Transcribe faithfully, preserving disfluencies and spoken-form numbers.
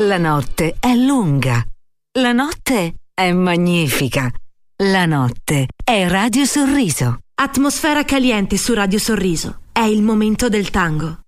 La notte è lunga. La notte è magnifica. La notte è Radio Sorriso. Atmosfera caliente su Radio Sorriso. È il momento del tango.